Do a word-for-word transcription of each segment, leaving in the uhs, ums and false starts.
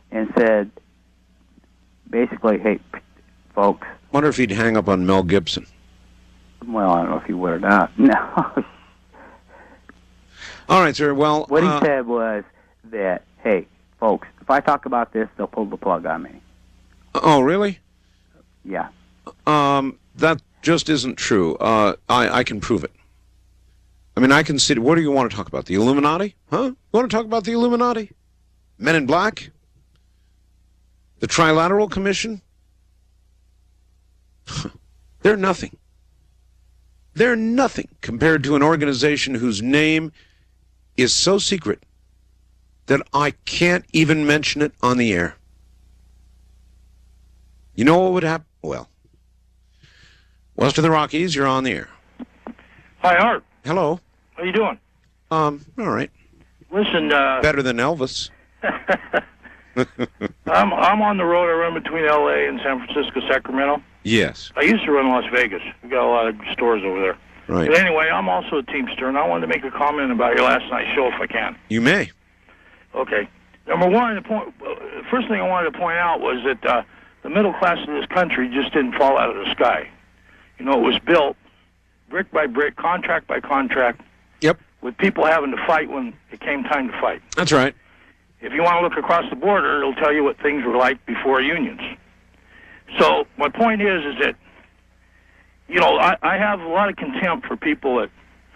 and said, basically, hey, folks. Wonder if he'd hang up on Mel Gibson. Well, I don't know if he would or not. No. All right, sir. Well, what he uh, said was that, hey, folks, if I talk about this, they'll pull the plug on me. Oh, really? Yeah. Um, that just isn't true. Uh, I, I can prove it. I mean, I can see. What do you want to talk about? The Illuminati? Huh? You want to talk about the Illuminati? Men in Black? The Trilateral Commission? They're nothing. They're nothing compared to an organization whose name is so secret that I can't even mention it on the air. You know what would happen? Well, west of the Rockies, you're on the air. Hi, Art. Hello. How you doing? Um, all right. Listen, uh... Better than Elvis. I'm I'm on the road. I run between L A and San Francisco, Sacramento. Yes. I used to run Las Vegas. We got a lot of stores over there. Right. But anyway, I'm also a Teamster, and I wanted to make a comment about your last night's show, if I can. You may. Okay. Number one, the point, uh, first thing I wanted to point out was that uh, the middle class of this country just didn't fall out of the sky. You know, it was built brick by brick, contract by contract. Yep. With people having to fight when it came time to fight. That's right. If you want to look across the border, it'll tell you what things were like before unions. So my point is, is that, you know, I, I have a lot of contempt for people that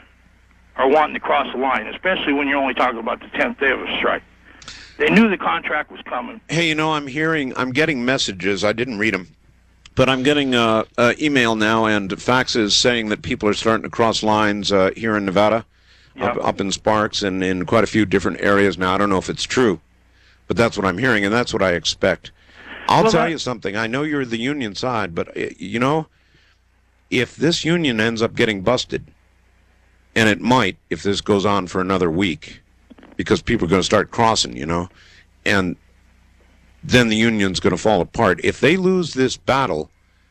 are wanting to cross the line, especially when you're only talking about the tenth day of a strike. They knew the contract was coming. Hey, you know, I'm hearing, I'm getting messages. I didn't read them. But I'm getting uh, uh, email now and faxes saying that people are starting to cross lines uh, here in Nevada. Up, Yep. up in Sparks and in quite a few different areas now. I don't know if it's true, but that's what I'm hearing, and that's what I expect. I'll Well, tell that- you something. I know you're the union side, but, uh, you know, if this union ends up getting busted, and it might if this goes on for another week, because people are going to start crossing, you know, and then the union's going to fall apart. If they lose this battle,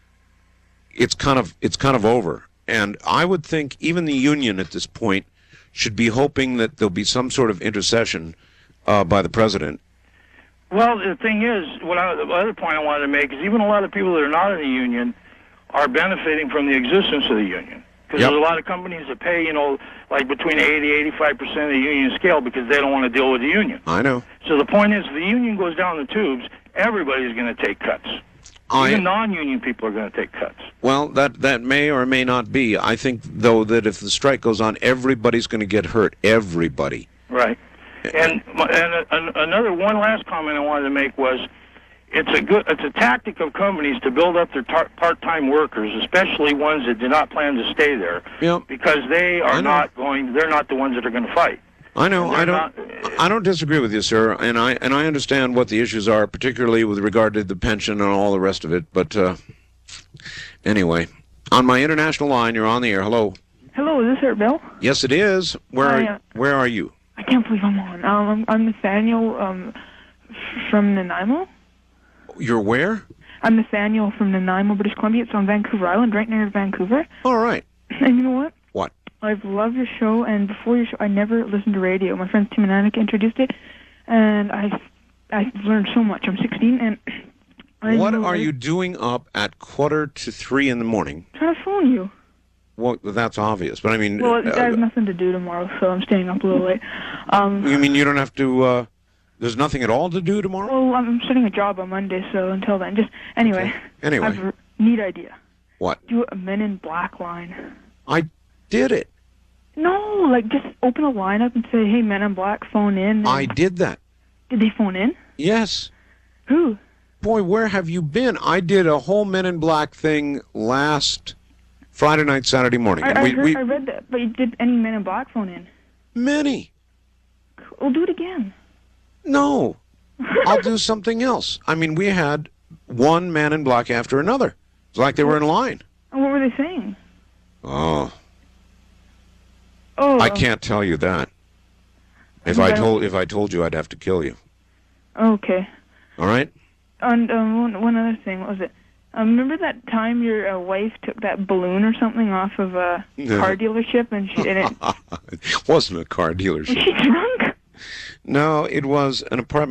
it's kind of it's kind of over. And I would think even the union at this point should be hoping that there'll be some sort of intercession uh, by the president. Well, the thing is, what I, the other point I wanted to make is even a lot of people that are not in the union are benefiting from the existence of the union. Because Yep. there's a lot of companies that pay, you know, like between eighty, eighty-five percent of the union scale because they don't want to deal with the union. I know. So the point is, if the union goes down the tubes, everybody's going to take cuts. I, Even non-union people are going to take cuts. well, that, that may or may not be. I think, though, that if the strike goes on, everybody's going to get hurt. Everybody. Right. And and uh, another one last comment I wanted to make was, it's a good it's a tactic of companies to build up their tar- part-time workers, especially ones that did not plan to stay there, Yep. because they I are know. not going. They're not the ones that are going to fight. I know. And I they're don't. not- I don't disagree with you, sir, and I and I understand what the issues are, particularly with regard to the pension and all the rest of it. But uh, anyway, on my international line, you're on the air. Hello. Hello, is this Art Bell? Yes, it is. Where Hi, are, uh, where are you? I can't believe I'm on. Um, I'm, I'm Nathaniel um, f- from Nanaimo. You're where? I'm Nathaniel from Nanaimo, British Columbia. It's on Vancouver Island, right near Vancouver. All right. And you know what? What? I've loved your show, and before your show, I never listened to radio. My friend Tim and Annika introduced it, and I I learned so much. I'm sixteen, and I What know are I- you doing up at quarter to three in the morning? trying to phone you? Well, that's obvious, but I mean, Well, uh, I have nothing to do tomorrow, so I'm staying up a little late. Um, you mean you don't have to? Uh, there's nothing at all to do tomorrow? well, I'm starting a job on Monday, so until then, just anyway. Okay. Anyway. I have a neat idea. What? Do a Men in Black line. I did it. No, like just open a line up and say, "Hey, Men in Black, phone in." and- I did that. Did they phone in? Yes. Who? Boy, where have you been? I did a whole Men in Black thing last Friday night, Saturday morning. I, and I, we, heard, we I read that, but did any Men in Black phone in? many. We'll do it again. No, I'll do something else. I mean, we had one Man in Black after another. It's like they were in line. And what were they saying? Oh, Oh, I can't tell you that. If I Okay. told if I told you, I'd have to kill you. Okay. All right. And um, one, one other thing, what was it? Um, remember that time your uh, wife took that balloon or something off of a No. car dealership, and she and it, It wasn't a car was dealership. she drunk? No, it was an apartment